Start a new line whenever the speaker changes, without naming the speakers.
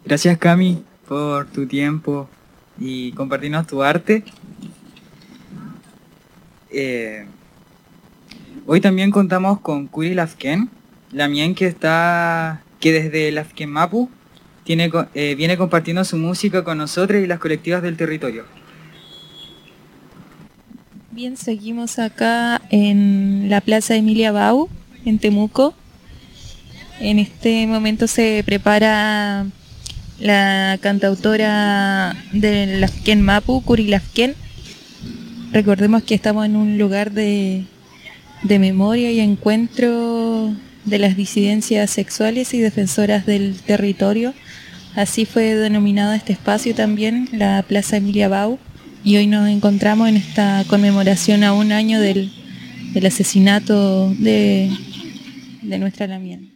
Gracias, Cami, por tu tiempo y compartirnos tu arte. Hoy también contamos con Curi Lafken, la mien que desde Lafken Mapu viene compartiendo su música con nosotros y las colectivas del territorio.
Bien, seguimos acá en la Plaza Emilia Bau, en Temuco. En este momento se prepara la cantautora de Lafken Mapu, Curi Lafken. Recordemos que estamos en un lugar de memoria y encuentro de las disidencias sexuales y defensoras del territorio. Así fue denominado este espacio también, la Plaza Emilia Bau. Y hoy nos encontramos en esta conmemoración a un año del asesinato de nuestra Lamien.